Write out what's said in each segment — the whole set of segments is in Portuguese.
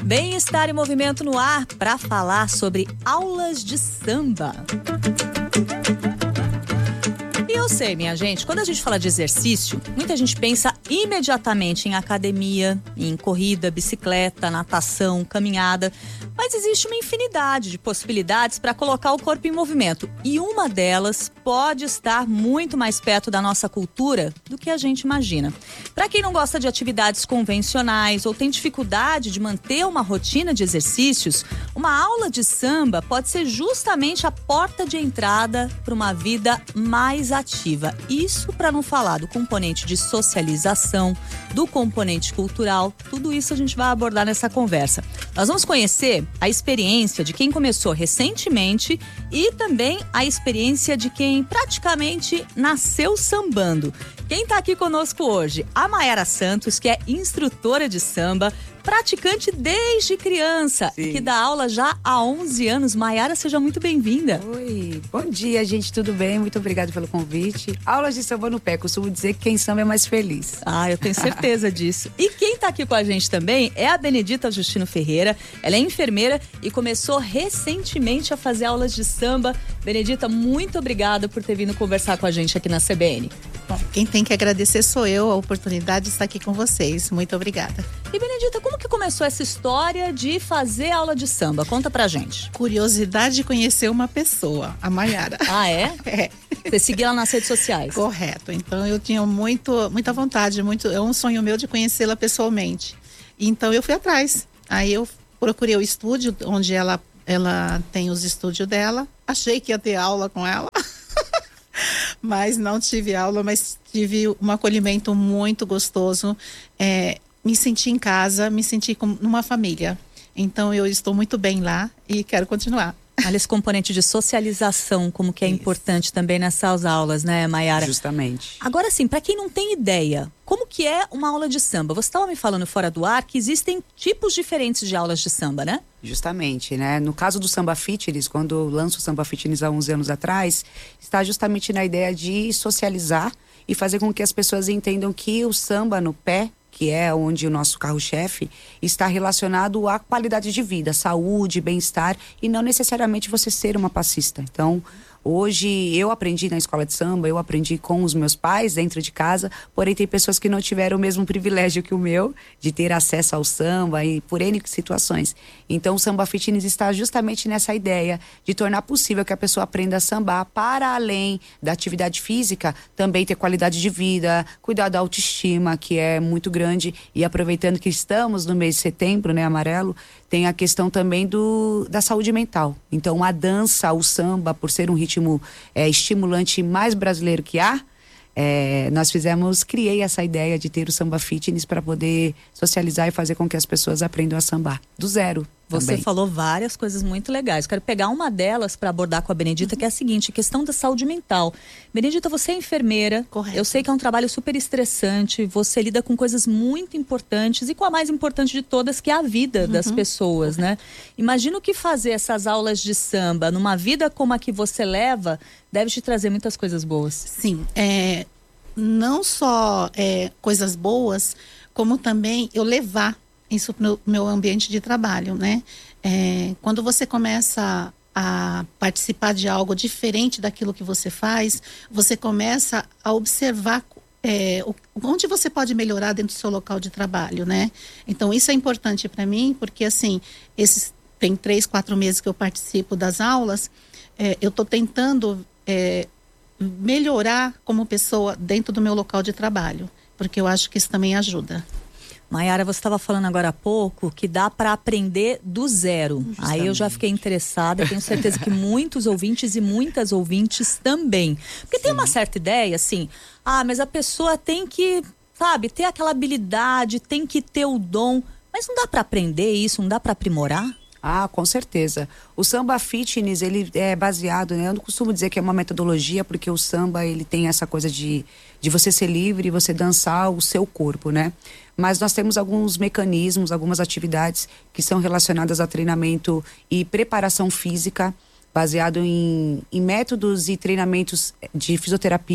Bem-estar e movimento no ar para falar sobre aulas de samba. E eu sei, minha gente, quando a gente fala de exercício, muita gente pensa imediatamente em academia, em corrida, bicicleta, natação, caminhada. Mas existe uma infinidade de possibilidades para colocar o corpo em movimento. E uma delas pode estar muito mais perto da nossa cultura do que a gente imagina. Para quem não gosta de atividades convencionais ou tem dificuldade de manter uma rotina de exercícios, uma aula de samba pode ser justamente a porta de entrada para uma vida mais ativa. Isso para não falar do componente de socialização, do componente cultural, tudo isso a gente vai abordar nessa conversa. Nós vamos conhecer a experiência de quem começou recentemente e também a experiência de quem praticamente nasceu sambando. Quem está aqui conosco hoje? A Mayara Santos, que é instrutora de samba, praticante desde criança, e que dá aula já há 11 anos. Mayara, seja muito bem-vinda. Oi, bom dia, gente, tudo bem? Muito obrigada pelo convite. Aulas de samba no pé, costumo dizer que quem samba é mais feliz. Ah, eu tenho certeza disso. E quem tá aqui com a gente também é a Benedita Justino Ferreira. Ela é enfermeira e começou recentemente a fazer aulas de samba. Benedita, muito obrigada por ter vindo conversar com a gente aqui na CBN. Bom, quem tem que agradecer sou eu, a oportunidade de estar aqui com vocês. Muito obrigada. E Benedita, como que começou essa história de fazer aula de samba? Conta pra gente. Curiosidade de conhecer uma pessoa, a Mayara. Ah, é? É. Você seguia ela nas redes sociais? Correto. Então eu tinha muita vontade, é um sonho meu de conhecê-la pessoalmente. Então eu fui atrás. Aí eu procurei o estúdio onde ela tem os estúdios dela. Achei que ia ter aula com ela. Mas não tive aula, mas tive um acolhimento muito gostoso. Me senti em casa, me senti como numa família. Então eu estou muito bem lá e quero continuar. Olha esse componente de socialização, como que é importante também nessas aulas, né, Mayara? Justamente. Agora sim, para quem não tem ideia, como que é uma aula de samba? Você estava me falando fora do ar que existem tipos diferentes de aulas de samba, né? Justamente, né? No caso do Samba Fitness, quando eu lanço o Samba Fitness há 11 anos atrás, está justamente na ideia de socializar e fazer com que as pessoas entendam que o samba no pé, que é onde o nosso carro-chefe, está relacionado à qualidade de vida, saúde, bem-estar e não necessariamente você ser uma passista. Então, hoje eu aprendi na escola de samba, eu aprendi com os meus pais dentro de casa, porém tem pessoas que não tiveram o mesmo privilégio que o meu, de ter acesso ao samba e por N situações. Então o Samba Fitness está justamente nessa ideia de tornar possível que a pessoa aprenda a sambar para além da atividade física, também ter qualidade de vida, cuidar da autoestima, que é muito grande, e aproveitando que estamos no mês de setembro, né, amarelo, tem a questão também da saúde mental. Então a dança, o samba, por ser um ritmo estimulante mais brasileiro que há, criei essa ideia de ter o Samba Fitness para poder socializar e fazer com que as pessoas aprendam a sambar, do zero. Você também falou várias coisas muito legais. Quero pegar uma delas para abordar com a Benedita, que é a seguinte, questão da saúde mental. Benedita, você é enfermeira. Correto. Eu sei que é um trabalho super estressante, você lida com coisas muito importantes e com a mais importante de todas, que é a vida das pessoas, né? Imagino que fazer essas aulas de samba numa vida como a que você leva, deve te trazer muitas coisas boas. Sim, não só coisas boas, como também eu levar isso para o meu ambiente de trabalho, né? Quando você começa a participar de algo diferente daquilo que você faz, você começa a observar onde você pode melhorar dentro do seu local de trabalho, né? Então isso é importante para mim, porque assim, tem 3, 4 meses que eu participo das aulas, eu estou tentando melhorar como pessoa dentro do meu local de trabalho, porque eu acho que isso também ajuda. Mayara, você estava falando agora há pouco que dá para aprender do zero. Justamente. Aí eu já fiquei interessada e tenho certeza que muitos ouvintes e muitas ouvintes também. Porque tem uma certa ideia, assim, mas a pessoa tem que, sabe, ter aquela habilidade, tem que ter o dom. Mas não dá para aprender isso, não dá para aprimorar? Ah, com certeza. O Samba Fitness, ele é baseado, né? Eu não costumo dizer que é uma metodologia, porque o samba, ele tem essa coisa de você ser livre e você dançar o seu corpo, né? Mas nós temos alguns mecanismos, algumas atividades que são relacionadas a treinamento e preparação física, baseado em métodos e treinamentos de fisioterapia,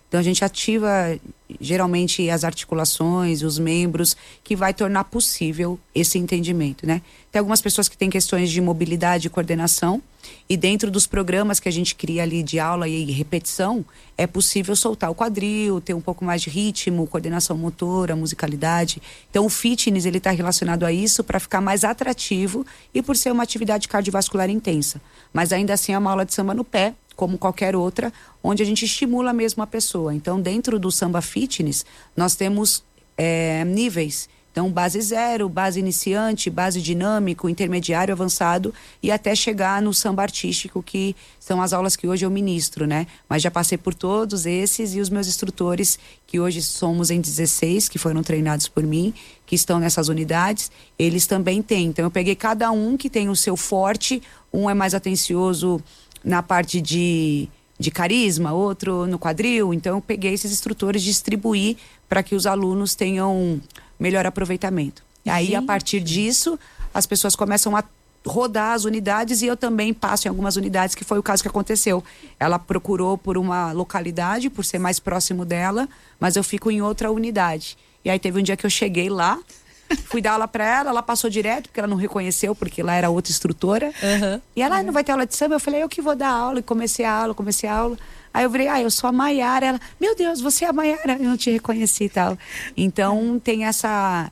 Então a gente ativa geralmente as articulações, os membros, que vai tornar possível esse entendimento, né? Tem algumas pessoas que têm questões de mobilidade e coordenação, e dentro dos programas que a gente cria ali de aula e repetição, é possível soltar o quadril, ter um pouco mais de ritmo, coordenação motora, musicalidade. Então o fitness, ele está relacionado a isso para ficar mais atrativo e por ser uma atividade cardiovascular intensa. Mas ainda assim é uma aula de samba no pé, como qualquer outra, onde a gente estimula mesmo a pessoa. Então, dentro do samba fitness, nós temos níveis. Então, base 0, base iniciante, base dinâmico, intermediário, avançado e até chegar no samba artístico, que são as aulas que hoje eu ministro, né? Mas já passei por todos esses e os meus instrutores, que hoje somos em 16, que foram treinados por mim, que estão nessas unidades, eles também têm. Então, eu peguei cada um que tem o seu forte, um é mais atencioso na parte de carisma, outro no quadril. Então eu peguei esses instrutores, distribuí para que os alunos tenham melhor aproveitamento. E aí, a partir disso, as pessoas começam a rodar as unidades e eu também passo em algumas unidades, que foi o caso que aconteceu. Ela procurou por uma localidade, por ser mais próximo dela, mas eu fico em outra unidade. E aí teve um dia que eu cheguei lá, fui dar aula pra ela, ela passou direto, porque ela não reconheceu, porque lá era outra instrutora. E ela, não vai ter aula de samba? Eu falei, eu que vou dar aula. E comecei a aula. Aí eu falei, eu sou a Maiara. Ela, meu Deus, você é a Maiara. Eu não te reconheci e tal. Então, tem essa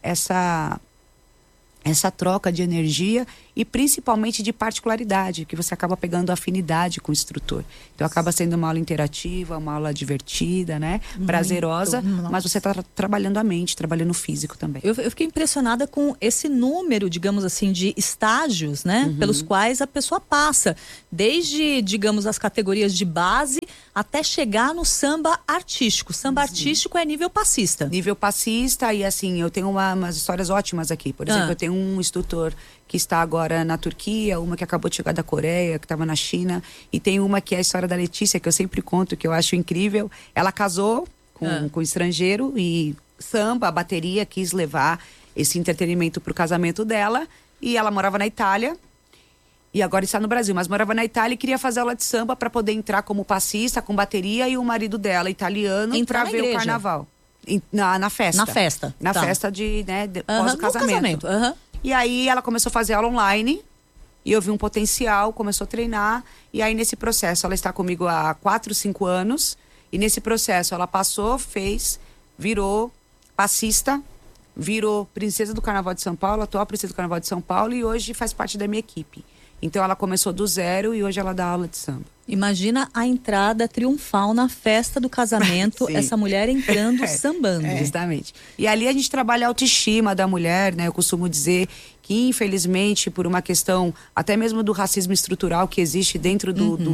troca de energia e principalmente de particularidade, que você acaba pegando afinidade com o instrutor. Então acaba sendo uma aula interativa, uma aula divertida, né? Prazerosa, mas você está trabalhando a mente, trabalhando o físico também. Eu fiquei impressionada com esse número, digamos assim, de estágios, né? Pelos quais a pessoa passa. Desde, digamos, as categorias de base até chegar no samba artístico. Samba artístico é nível passista. Nível passista, e assim, eu tenho umas histórias ótimas aqui. Por exemplo, eu tenho um instrutor que está agora na Turquia, uma que acabou de chegar da Coreia, que estava na China, e tem uma que é a história da Letícia, que eu sempre conto, que eu acho incrível. Ela casou com um estrangeiro e samba, a bateria, quis levar esse entretenimento para o casamento dela, e ela morava na Itália, e agora está no Brasil, mas morava na Itália e queria fazer aula de samba para poder entrar como passista, com bateria, e o marido dela, italiano, para ver o carnaval. Na festa. Na festa. Na festa de, né, após o casamento. E aí ela começou a fazer aula online, e eu vi um potencial, começou a treinar, e aí nesse processo, ela está comigo há 4, 5 anos, e nesse processo ela passou, fez, virou passista, virou princesa do Carnaval de São Paulo, atual princesa do Carnaval de São Paulo, e hoje faz parte da minha equipe. Então ela começou do zero e hoje ela dá aula de samba. Imagina a entrada triunfal na festa do casamento, essa mulher entrando sambando. Justamente. E ali a gente trabalha a autoestima da mulher, né? Eu costumo dizer que, infelizmente, por uma questão até mesmo do racismo estrutural que existe dentro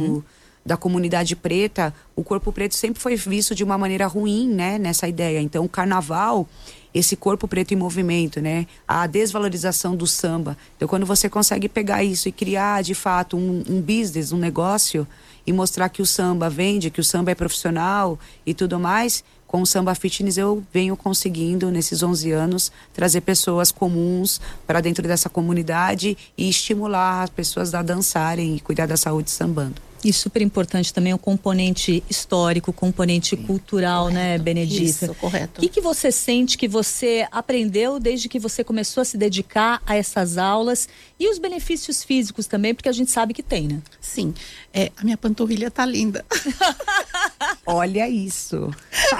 da comunidade preta, o corpo preto sempre foi visto de uma maneira ruim, né? Nessa ideia. Então, o carnaval, esse corpo preto em movimento, né? A desvalorização do samba. Então, quando você consegue pegar isso e criar, de fato, um business, um negócio, e mostrar que o samba vende, que o samba é profissional e tudo mais, com o Samba Fitness eu venho conseguindo, nesses 11 anos, trazer pessoas comuns para dentro dessa comunidade e estimular as pessoas a dançarem e cuidar da saúde sambando. E super importante também o componente histórico, o componente cultural, correto, né, Benedita? Isso, correto. O que você sente que você aprendeu desde que você começou a se dedicar a essas aulas e os benefícios físicos também, porque a gente sabe que tem, né? Sim, a minha panturrilha tá linda. Olha isso.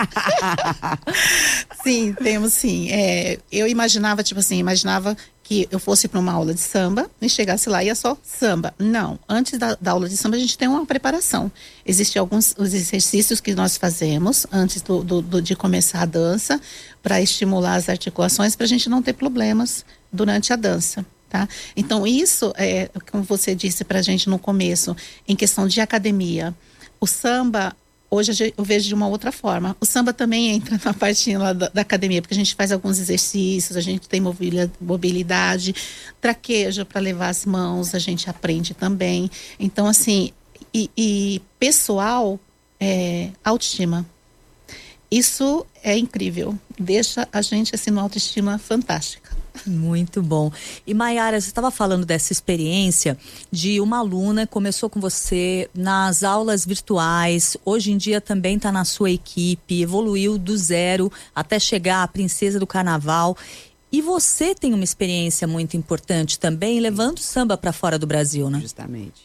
Sim, temos sim. Eu imaginava, que eu fosse para uma aula de samba e chegasse lá e ia só samba. Não, antes da aula de samba a gente tem uma preparação. Existem alguns os exercícios que nós fazemos antes de começar a dança para estimular as articulações, para a gente não ter problemas durante a dança. Tá? Então isso, como você disse para a gente no começo, em questão de academia, o samba... Hoje eu vejo de uma outra forma. O samba também entra na partinha lá da academia, porque a gente faz alguns exercícios, a gente tem mobilidade, traquejo para levar as mãos, a gente aprende também. Então, assim, e pessoal, autoestima. Isso é incrível. Deixa a gente, assim, numa autoestima fantástica. Muito bom. E Maiara, você estava falando dessa experiência de uma aluna que começou com você nas aulas virtuais, hoje em dia também está na sua equipe, evoluiu do zero até chegar à princesa do carnaval. E você tem uma experiência muito importante também, levando samba para fora do Brasil, né? Justamente.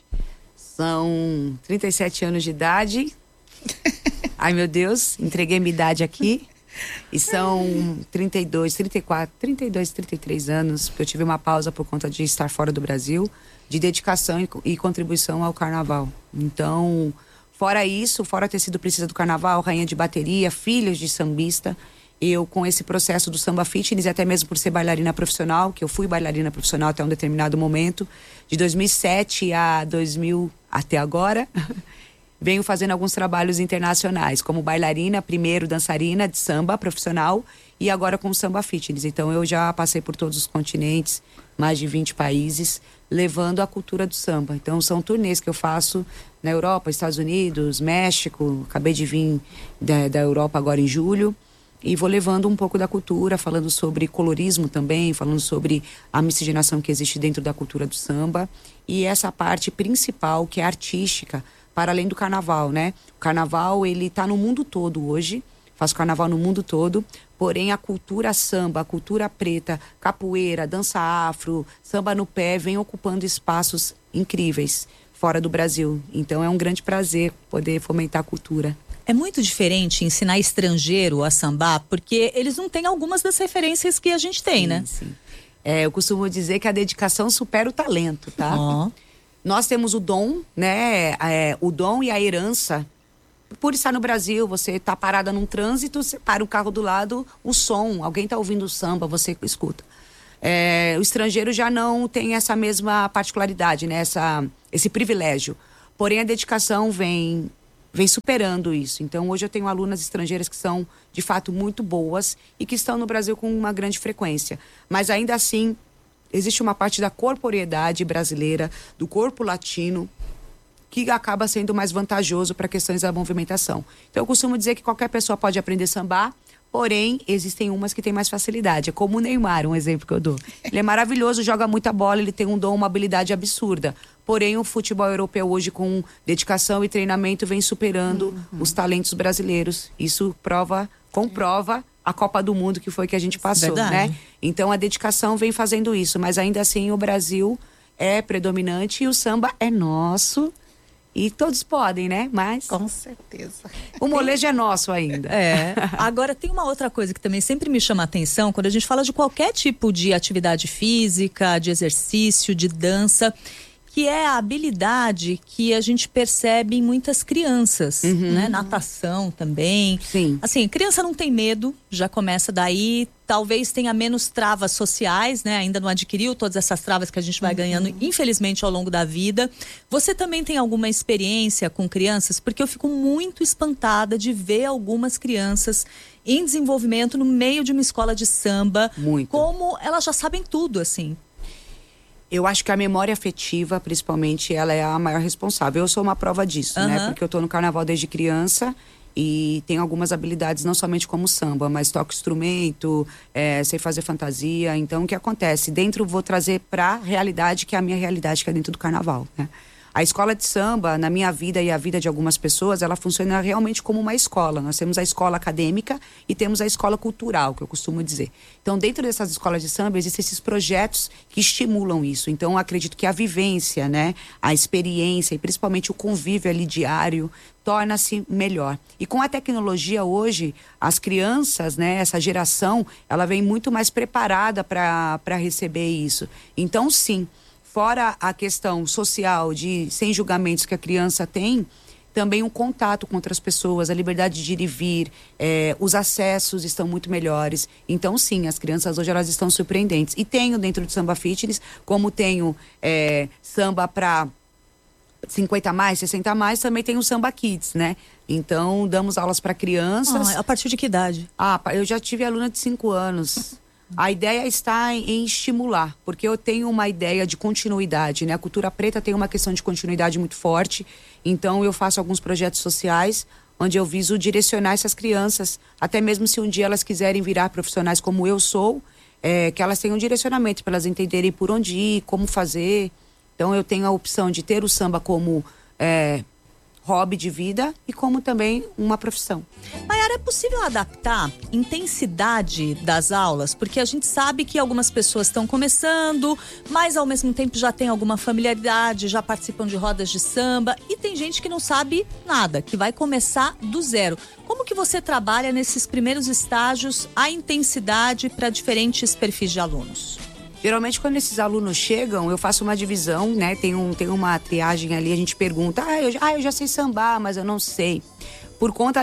São 37 anos de idade. Ai, meu Deus, entreguei minha idade aqui. E são 32, 33 anos que eu tive uma pausa por conta de estar fora do Brasil, de dedicação e contribuição ao carnaval. Então, fora isso, fora ter sido princesa do carnaval, rainha de bateria, filhos de sambista, eu com esse processo do samba fitness e até mesmo por ser bailarina profissional, que eu fui bailarina profissional até um determinado momento, de 2007 a 2000 até agora, venho fazendo alguns trabalhos internacionais, como bailarina, primeiro dançarina de samba profissional e agora com samba fitness. Então eu já passei por todos os continentes, mais de 20 países, levando a cultura do samba. Então são turnês que eu faço na Europa, Estados Unidos, México, acabei de vir da Europa agora em julho. E vou levando um pouco da cultura, falando sobre colorismo também, falando sobre a miscigenação que existe dentro da cultura do samba. E essa parte principal, que é artística, para além do carnaval, né? O carnaval, ele tá no mundo todo hoje, faço carnaval no mundo todo, porém a cultura samba, a cultura preta, capoeira, dança afro, samba no pé, vem ocupando espaços incríveis fora do Brasil. Então é um grande prazer poder fomentar a cultura. É muito diferente ensinar estrangeiro a sambar, porque eles não têm algumas das referências que a gente tem, Sim, né? sim. Eu costumo dizer que a dedicação supera o talento, tá? Ó. Nós temos o dom, né? O dom e a herança. Por estar no Brasil, você tá parada num trânsito, você para o carro do lado, o som, alguém tá ouvindo samba, você escuta. O estrangeiro já não tem essa mesma particularidade, né? Esse privilégio. Porém, a dedicação vem superando isso. Então, hoje eu tenho alunas estrangeiras que são, de fato, muito boas e que estão no Brasil com uma grande frequência. Mas, ainda assim, existe uma parte da corporeidade brasileira, do corpo latino, que acaba sendo mais vantajoso para questões da movimentação. Então, eu costumo dizer que qualquer pessoa pode aprender a sambar, porém, existem umas que têm mais facilidade. É como o Neymar, um exemplo que eu dou. Ele é maravilhoso, joga muita bola, ele tem um dom, uma habilidade absurda. Porém, o futebol europeu hoje, com dedicação e treinamento, vem superando os talentos brasileiros. Isso comprova a Copa do Mundo que foi que a gente passou, Verdade. né? Então, a dedicação vem fazendo isso. Mas, ainda assim, o Brasil é predominante e o samba é nosso. E todos podem, né? Mas Com certeza. o molejo é nosso ainda. Agora tem uma outra coisa que também sempre me chama a atenção quando a gente fala de qualquer tipo de atividade física, de exercício, de dança, que é a habilidade que a gente percebe em muitas crianças, né? Natação também. Sim. Assim, criança não tem medo, já começa daí. Talvez tenha menos travas sociais, né? Ainda não adquiriu todas essas travas que a gente vai ganhando, infelizmente, ao longo da vida. Você também tem alguma experiência com crianças? Porque eu fico muito espantada de ver algumas crianças em desenvolvimento no meio de uma escola de samba. Muito. Como elas já sabem tudo, assim. Eu acho que a memória afetiva, principalmente, ela é a maior responsável. Eu sou uma prova disso, né? Porque eu tô no carnaval desde criança e tenho algumas habilidades, não somente como samba, mas toco instrumento, sei fazer fantasia. Então, o que acontece? Dentro, vou trazer pra realidade, que é a minha realidade, que é dentro do carnaval, né? A escola de samba, na minha vida e a vida de algumas pessoas, ela funciona realmente como uma escola. Nós temos a escola acadêmica e temos a escola cultural, que eu costumo dizer. Então, dentro dessas escolas de samba, existem esses projetos que estimulam isso. Então, eu acredito que a vivência, né, a experiência e principalmente o convívio ali diário torna-se melhor. E com a tecnologia hoje, as crianças, né, essa geração, ela vem muito mais preparada para receber isso. Então, sim. Fora a questão social de sem julgamentos que a criança tem, também um contato com outras pessoas, a liberdade de ir e vir, os acessos estão muito melhores. Então, sim, as crianças hoje elas estão surpreendentes. E tenho dentro do Samba Fitness, como tenho samba para 50 mais, 60 mais, também tem o Samba Kids, né? Então, damos aulas para crianças. A partir de que idade? Eu já tive aluna de 5 anos. A ideia está em estimular, porque eu tenho uma ideia de continuidade, né? A cultura preta tem uma questão de continuidade muito forte, então eu faço alguns projetos sociais onde eu viso direcionar essas crianças, até mesmo se um dia elas quiserem virar profissionais como eu sou, que elas tenham um direcionamento para elas entenderem por onde ir, como fazer. Então eu tenho a opção de ter o samba como hobby de vida e como também uma profissão. Maiara, é possível adaptar intensidade das aulas? Porque a gente sabe que algumas pessoas estão começando, mas ao mesmo tempo já tem alguma familiaridade, já participam de rodas de samba, e tem gente que não sabe nada, que vai começar do zero. Como que você trabalha nesses primeiros estágios a intensidade para diferentes perfis de alunos? Geralmente, quando esses alunos chegam, eu faço uma divisão, né? Tem uma triagem ali, a gente pergunta, eu já sei sambar, mas eu não sei. Por conta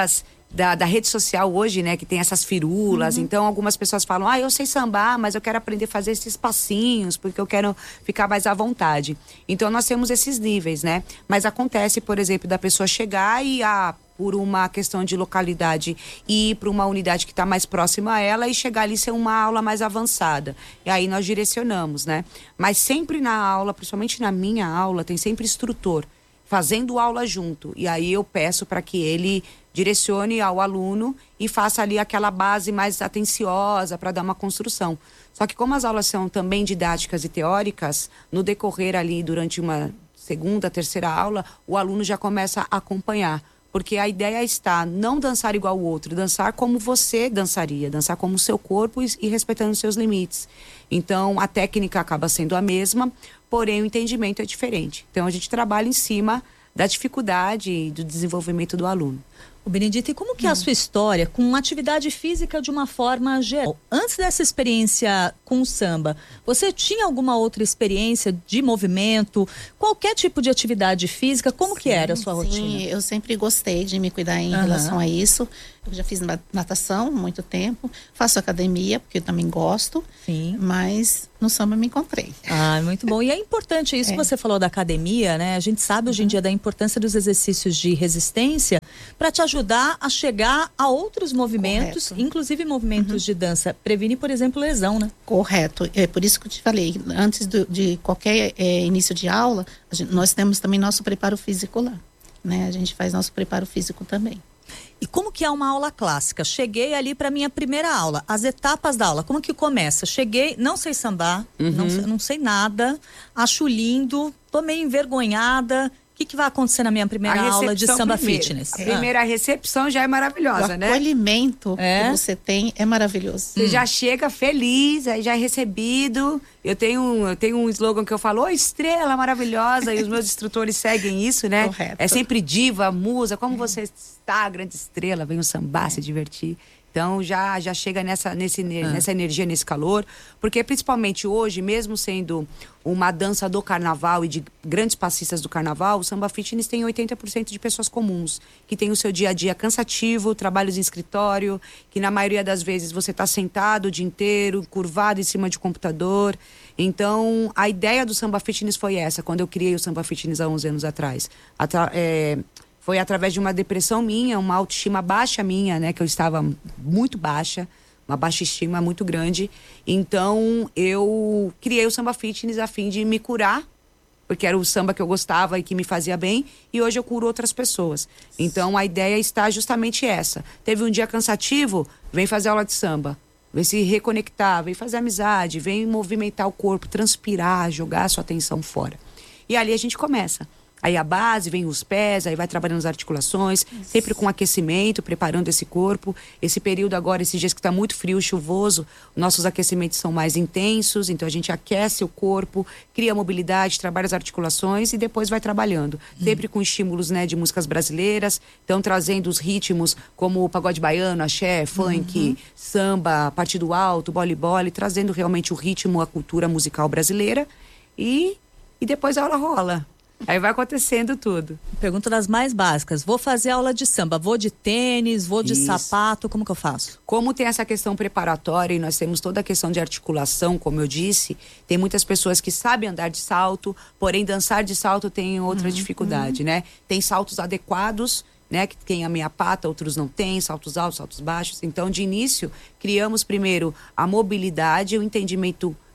da rede social hoje, né? Que tem essas firulas, então algumas pessoas falam, eu sei sambar, mas eu quero aprender a fazer esses passinhos, porque eu quero ficar mais à vontade. Então, nós temos esses níveis, né? Mas acontece, por exemplo, da pessoa chegar e por uma questão de localidade, ir para uma unidade que está mais próxima a ela e chegar ali ser uma aula mais avançada. E aí nós direcionamos, né? Mas sempre na aula, principalmente na minha aula, tem sempre instrutor fazendo aula junto. E aí eu peço para que ele direcione ao aluno e faça ali aquela base mais atenciosa para dar uma construção. Só que como as aulas são também didáticas e teóricas, no decorrer ali durante uma segunda, terceira aula, o aluno já começa a acompanhar. Porque a ideia está não dançar igual o outro, dançar como você dançaria, dançar como o seu corpo e respeitando os seus limites. Então, a técnica acaba sendo a mesma, porém o entendimento é diferente. Então, a gente trabalha em cima da dificuldade e do desenvolvimento do aluno. O Benedita, e como que é a sua história com atividade física de uma forma geral? Antes dessa experiência com o samba, você tinha alguma outra experiência de movimento, qualquer tipo de atividade física? Como que era a sua rotina? Sim, eu sempre gostei de me cuidar em relação a isso. Eu já fiz natação há muito tempo, faço academia, porque eu também gosto. Sim. Mas no samba me encontrei. Muito bom. E é importante isso que você falou da academia, né? A gente sabe hoje em dia da importância dos exercícios de resistência para te ajudar a chegar a outros movimentos, inclusive movimentos de dança. Previne, por exemplo, lesão, né? Correto. É por isso que eu te falei, antes de qualquer início de aula, nós temos também nosso preparo físico lá, né? A gente faz nosso preparo físico também. E como que é uma aula clássica? Cheguei ali para minha primeira aula, as etapas da aula, como que começa? Cheguei, não sei sambar, não sei nada, acho lindo, tô meio envergonhada. O que vai acontecer na minha primeira aula de samba fitness? A primeira recepção já é maravilhosa, né? O acolhimento que você tem é maravilhoso. Você já chega feliz, aí já é recebido. Eu tenho um slogan que eu falo, estrela maravilhosa, e os meus instrutores seguem isso, né? Correto. É sempre diva, musa, como você está, grande estrela, vem o sambar, se divertir. Então já chega nessa energia, nesse calor, porque principalmente hoje, mesmo sendo uma dança do carnaval e de grandes passistas do carnaval, o samba fitness tem 80% de pessoas comuns, que tem o seu dia a dia cansativo, trabalhos em escritório, que na maioria das vezes você está sentado o dia inteiro, curvado em cima de um computador. Então a ideia do samba fitness foi essa, quando eu criei o samba fitness há 11 anos atrás. Foi através de uma depressão minha, uma autoestima baixa minha, né? Que eu estava muito baixa, uma baixa estima muito grande. Então, eu criei o samba fitness a fim de me curar, porque era o samba que eu gostava e que me fazia bem. E hoje eu curo outras pessoas. Então, a ideia está justamente essa. Teve um dia cansativo, vem fazer aula de samba. Vem se reconectar, vem fazer amizade, vem movimentar o corpo, transpirar, jogar a sua atenção fora. E ali a gente começa. Aí a base, vem os pés, aí vai trabalhando as articulações, sempre com aquecimento, preparando esse corpo. Esse período agora, esses dias que está muito frio, chuvoso, nossos aquecimentos são mais intensos, então a gente aquece o corpo, cria mobilidade, trabalha as articulações e depois vai trabalhando. Sempre com estímulos, né, de músicas brasileiras, então trazendo os ritmos como o pagode baiano, axé, funk, samba, partido alto, bole-bole, trazendo realmente o ritmo, a cultura musical brasileira e depois a aula rola. Aí vai acontecendo tudo. Pergunta das mais básicas. Vou fazer aula de samba, vou de tênis, vou de sapato, como que eu faço? Como tem essa questão preparatória e nós temos toda a questão de articulação, como eu disse, tem muitas pessoas que sabem andar de salto, porém dançar de salto tem outra dificuldade, né? Tem saltos adequados, né? Que tem a meia pata, outros não têm, saltos altos, saltos baixos. Então, de início, criamos primeiro a mobilidade, o entendimento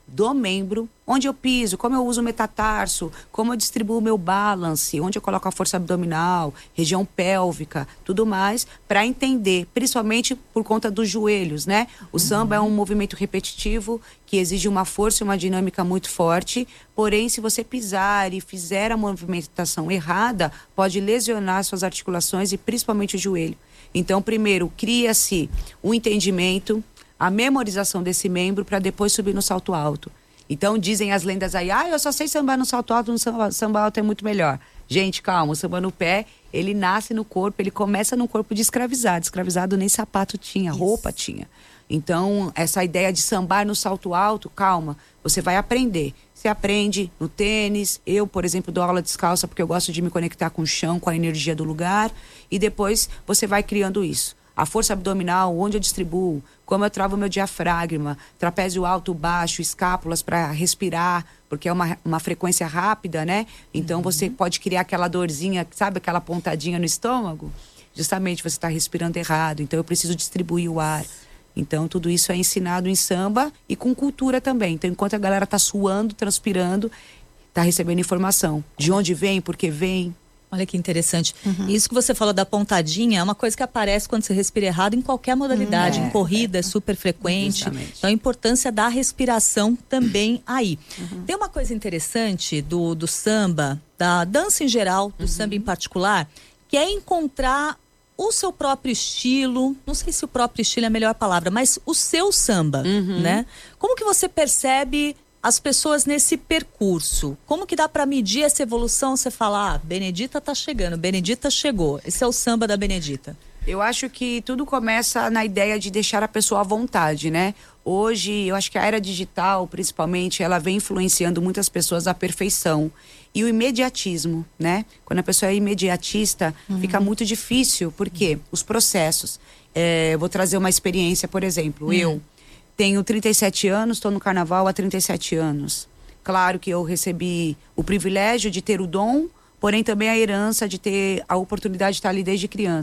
do membro, onde eu piso, como eu uso o metatarso, como eu distribuo o meu balance, onde eu coloco a força abdominal, região pélvica, tudo mais, para entender, principalmente por conta dos joelhos, né? O samba é um movimento repetitivo que exige uma força e uma dinâmica muito forte, porém, se você pisar e fizer a movimentação errada, pode lesionar suas articulações e principalmente o joelho. Então, primeiro, cria-se um entendimento, a memorização desse membro para depois subir no salto alto. Então dizem as lendas aí, eu só sei sambar no salto alto, no samba alto é muito melhor. Gente, calma, o samba no pé, ele nasce no corpo, ele começa no corpo de escravizado. Escravizado nem sapato tinha, roupa tinha. Então, essa ideia de sambar no salto alto, calma, você vai aprender. Você aprende no tênis, eu, por exemplo, dou aula descalça porque eu gosto de me conectar com o chão, com a energia do lugar, e depois você vai criando isso. A força abdominal, onde eu distribuo, como eu travo meu diafragma, trapézio alto, baixo, escápulas para respirar, porque é uma frequência rápida, né? Então você pode criar aquela dorzinha, sabe aquela pontadinha no estômago? Justamente você está respirando errado, então eu preciso distribuir o ar. Então tudo isso é ensinado em samba e com cultura também. Então enquanto a galera está suando, transpirando, está recebendo informação. De onde vem, por que vem. Olha que interessante. Isso que você falou da pontadinha é uma coisa que aparece quando você respira errado em qualquer modalidade. Em corrida é super frequente. Justamente. Então a importância da respiração também aí. Tem uma coisa interessante do samba, da dança em geral, do samba em particular, que é encontrar o seu próprio estilo. Não sei se o próprio estilo é a melhor palavra, mas o seu samba, né? Como que você percebe as pessoas nesse percurso? Como que dá para medir essa evolução? Você fala, Benedita tá chegando, Benedita chegou. Esse é o samba da Benedita. Eu acho que tudo começa na ideia de deixar a pessoa à vontade, né? Hoje, eu acho que a era digital, principalmente, ela vem influenciando muitas pessoas à perfeição. E o imediatismo, né? Quando a pessoa é imediatista, fica muito difícil, porque os processos. Eu vou trazer uma experiência, por exemplo, eu tenho 37 anos, estou no carnaval há 37 anos. Claro que eu recebi o privilégio de ter o dom, porém também a herança de ter a oportunidade de estar ali desde criança.